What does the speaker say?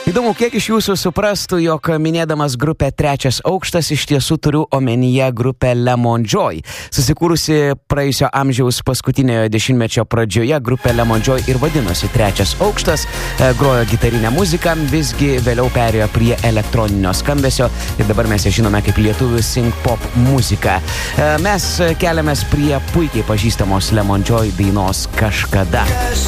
Įdomu, kiek iš jūsų suprastų, jog minėdamas grupę Trečias aukštas iš tiesų turiu omenyje grupę Lemon Joy. Susikūrusi praėjusio amžiaus paskutiniojo dešimtmečio pradžioje, grupė Lemon Joy ir vadinosi Trečias aukštas, grojo gitarinę muziką, visgi vėliau perėjo prie elektroninio skambesio ir dabar mes ją žinome kaip lietuvių synth-pop muziką. Mes keliamės prie puikiai pažįstamos Lemon Joy dainos Kažkada.